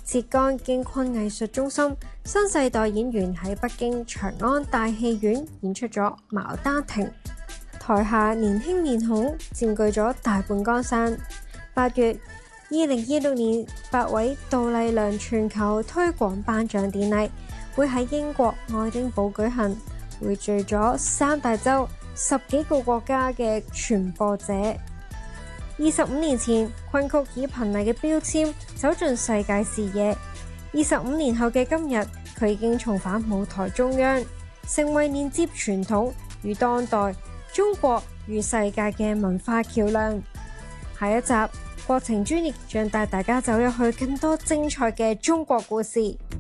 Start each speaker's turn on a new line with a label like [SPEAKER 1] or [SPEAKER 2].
[SPEAKER 1] 浙江京昆藝術中心新世代演員喺北京長安大戲院演出咗《牡丹亭》，台下年輕面孔佔據咗大半江山。8月，2026年8位杜麗娘全球推廣頒獎典禮會喺英國愛丁堡舉行，匯聚咗3大洲10幾個國家嘅傳播者。25年前，昆曲以瀕危嘅標籤走進世界視野。25年後嘅今日，佢已經重返舞台中央，成為連接傳統與當代、中國與世界嘅文化橋樑。下一集，國情專列將帶大家走入去更多精彩嘅中國故事。